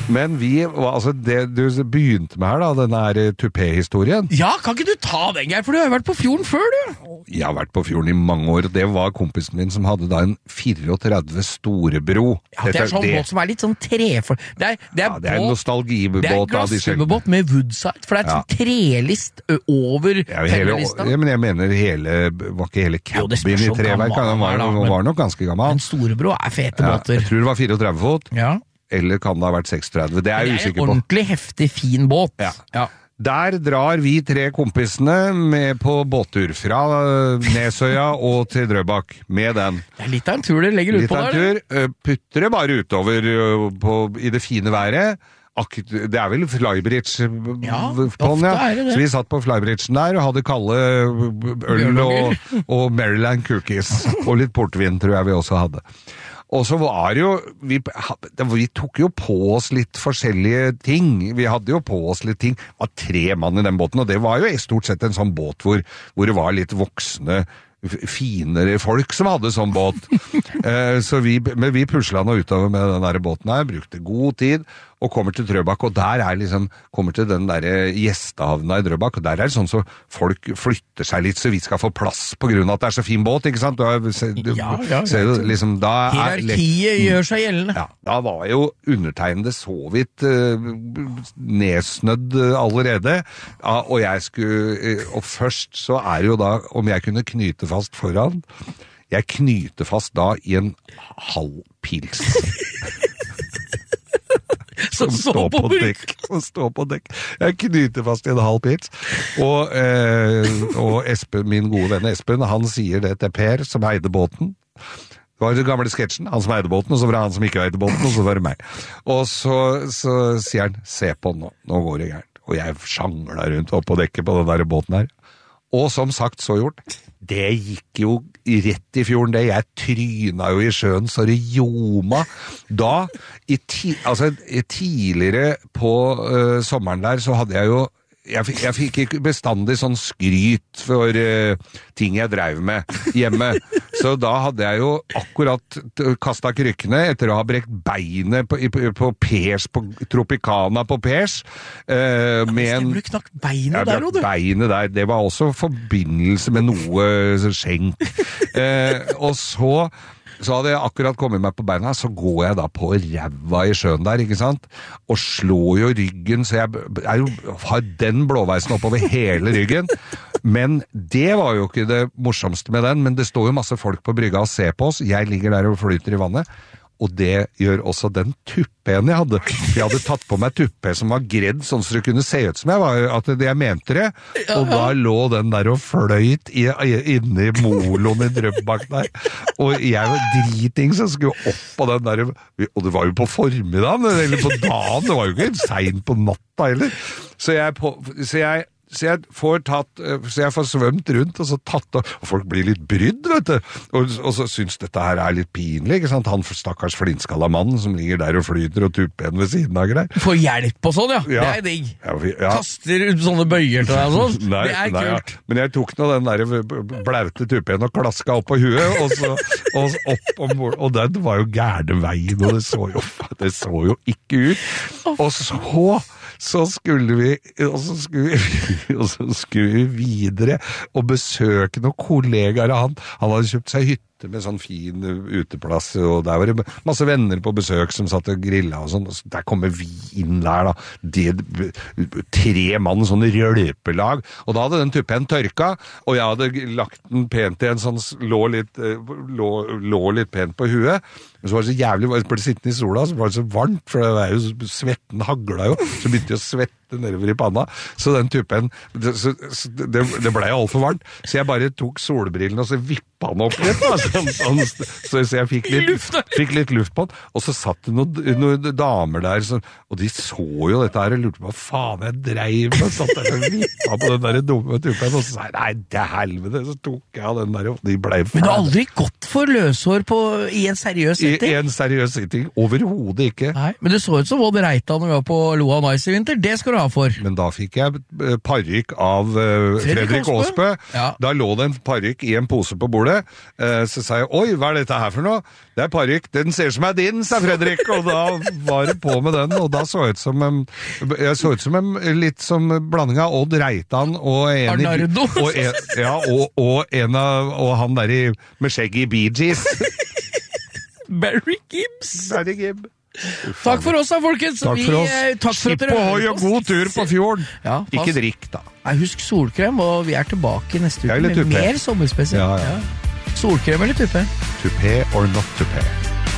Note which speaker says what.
Speaker 1: Men altså det du begynte med her da, denne her tupé-historien.
Speaker 2: Ja, kan ikke du ta den, Geir? For du har jo vært på fjorden før, du.
Speaker 1: Jeg har vært på fjorden i mange år. Det var kompisen min som hadde da en 34 Storebro.
Speaker 2: Ja, det er sånn båt som er litt sånn trefor... Det er
Speaker 1: en nostalgibåt.
Speaker 2: Det er glassfiberbåt med woodside, for det er et sånn trelist over fellelista.
Speaker 1: Ja, men jeg mener var ikke hele cabin i treverk. Den var nok ganske gammel.
Speaker 2: En Storebro er fete båter.
Speaker 1: Jeg tror det var 34 fot.
Speaker 2: Ja.
Speaker 1: Eller kan det ha vært 36? Det er jeg usikker på.
Speaker 2: Det er en ordentlig heftig, fin båt.
Speaker 1: Ja. Der drar vi 3 kompisene med på båttur fra Nesøya og til Drøbak med den.
Speaker 2: Det er litt av en tur dere legger ut på der.
Speaker 1: Litt av en tur. Putter det bare utover i det fine været. Det er vel Flybridge på den, Så vi satt på Flybridgen der og hadde kalde øl og Maryland cookies. Og litt portvin, tror jeg vi også hadde. Og så var det jo, vi tok jo på oss litt forskjellige ting. Vi hadde jo på oss litt ting. Det var 3 mann i den båten, og det var jo stort sett en sånn båt hvor det var litt voksne, finere folk som hadde sånn båt. Men vi puslet nå utover med den der båten her, brukte god tid, og kommer til Drøbak, og der kommer til den der gjestehavna i Drøbak, og der er det sånn så folk flytter seg litt, så vi skal få plass på grunn av at det er så fin båt, ikke sant?
Speaker 2: Hierarkiet gjør seg gjeldende.
Speaker 1: Ja, da var jo undertegnede så vidt nedsnødd allerede, og først så er det jo da, om jeg kunne knyte fast foran, jeg knyter fast da i en halv pils. Som står på dekk. Jeg knyter fast i en halv pils. Og Espen, min gode venn Espen, han sier det til Per, som eide båten. Det var den gamle sketsjen. Han som eide båten, og så var det han som ikke eide båten, og så var det meg. Og så sier han, se på nå går det gærent. Og jeg sjangler rundt opp på dekket på den der båten her. Og som sagt, så gjort. Det gikk jo rett i fjorden, det. Jeg tryna jo i sjøen, så det ljoma. Da, tidligere på sommeren der, så hadde jeg jo jeg fikk ikke bestandig sånn skryt for ting jeg drev med hjemme. Så da hadde jeg jo akkurat kastet krykkene etter å ha brekt beinet på Pers, på Tropicana på Pers.
Speaker 2: Du knakk beinet der, du?
Speaker 1: Beinet der. Det var også forbindelse med noe skjenk. Og så hadde jeg akkurat kommet meg på beina, så går jeg da på ræva i sjøen der, ikke sant? Og slår jo ryggen, så jeg har den blåveisen oppover hele ryggen. Men det var jo ikke det morsomste med den, men det står jo masse folk på brygga og ser på oss. Jeg ligger der og flyter i vannet. Og det gjør også den tuppen jeg hadde. Jeg hadde tatt på meg tuppe som var gredd, sånn så det kunne se ut som at jeg mente det. Og da lå den der og fløyt inne i moloen i Drøbak der. Og jeg var driting, så jeg skulle opp på den der. Og det var jo på formiddagen, eller på dagen. Det var jo ikke sent på natta heller. Så jeg får svømt rundt, og så og folk blir litt brydd, vet du, og så synes dette her er litt pinlig, ikke sant, han stakkars flinskalla mannen som ligger der og flyter og tupper en ved siden av greier.
Speaker 2: Får hjelp og sånn, ja. Det er digg. Ja. Kaster ut sånne bøyer til deg og sånn. Det er kult.
Speaker 1: Ja. Men jeg tok nå den der blaute tuppen og klaska opp på huet, og den var jo gærne veien, og det så jo ikke ut. Og så skulle vi videre og besøke noen kollegaer av han. Han hadde kjøpt seg hytte med sånn fin uteplass, og der var det masse venner på besøk som satt og grilla og sånn. Og der kommer vi inn der da. 3 mann, sånn rølpelag. Og da hadde den tuppen tørka, og jeg hadde lagt den pent i en sånn, lå litt pent på huet. Men så var det så jævlig, jeg ble sittende i sola, så var det så varmt, for det var jo, svetten hagla jo, så begynte jeg å svette nedover i panna, så den tuppen, det ble jo alt for varmt, så jeg bare tok solbrillene, og så vippa den opp litt, så jeg fikk litt luft på den, og så satt det noen damer der, og de så jo dette her, og lurte på hva faen jeg dreiv med, satt der og vippa på den der dumme tuppen, og så sa jeg, nei, det er helvete, så tok jeg av den der, og de ble ferdig.
Speaker 2: Men du har aldri gått for løshår i en seriøs setting?
Speaker 1: I en seriøs setting, overhodet ikke.
Speaker 2: Nei, men det så ut som Odd Reitan når vi var på Loa Nice i vinter, det skal du ha for.
Speaker 1: Men da fikk jeg parrykk av Fredrik Aasbø. Ja. Da lå det en parrykk i en pose på bordet, det. Så sa jeg, oi, hva er dette her for noe? Det er parykk, den ser som er din, sa Fredrik, og da var det på med den, og da så ut som jeg så ut som litt som blanding av Odd Reitan og
Speaker 2: Arnardo.
Speaker 1: Og han der med skjegg i Bee Gees.
Speaker 2: Barry Gibbs.
Speaker 1: Barry Gibb.
Speaker 2: Takk for oss da, folkens.
Speaker 1: Takk for oss. Skipp på høy og god tur på fjorden.
Speaker 2: Ja,
Speaker 1: ikke drikk da.
Speaker 2: Husk solkrem, og vi tilbake neste uke med mer sommerspesial.
Speaker 1: Ja.
Speaker 2: Solkrem eller tuppe?
Speaker 1: Tuppe or not tuppe.